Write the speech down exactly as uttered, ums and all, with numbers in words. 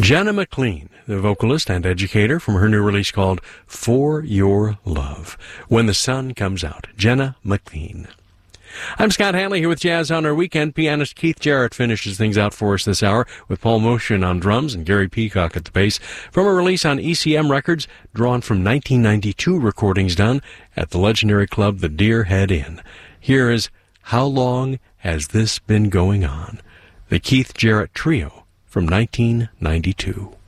Jenna McLean, the vocalist and educator, from her new release called For Your Love. When the Sun Comes Out. Jenna McLean. I'm Scott Hanley here with Jazz on Our Weekend. Pianist Keith Jarrett finishes things out for us this hour with Paul Motion on drums and Gary Peacock at the bass from a release on E C M Records drawn from nineteen ninety-two recordings done at the legendary club the Deer Head Inn. Here is How Long Has This Been Going On? The Keith Jarrett Trio from nineteen ninety-two.